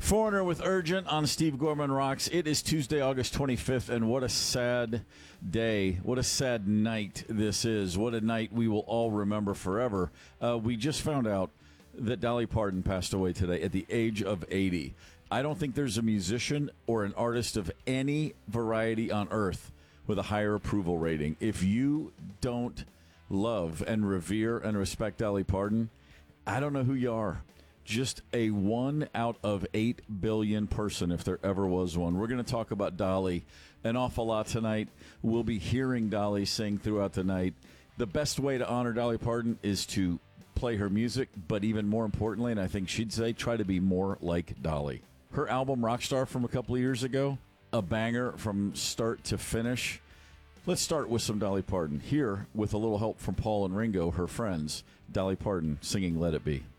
Foreigner with Urgent on Steve Gorman Rocks. It is Tuesday, August 25th, and what a sad day. What a sad night this is. What a night we will all remember forever. We just found out that Dolly Parton passed away today at the age of 80. I don't think there's a musician or an artist of any variety on earth with a higher approval rating. If you don't love and revere and respect Dolly Parton, I don't know who you are. Just a 1 out of 8 billion person, if there ever was one. We're going to talk about Dolly an awful lot tonight. We'll be hearing Dolly sing throughout the night. The best way to honor Dolly Parton is to play her music, but even more importantly, and I think she'd say, try to be more like Dolly. Her album, Rockstar, from a couple of years ago, a banger from start to finish. Let's start with some Dolly Parton. Here, with a little help from Paul and Ringo, her friends, Dolly Parton singing Let It Be.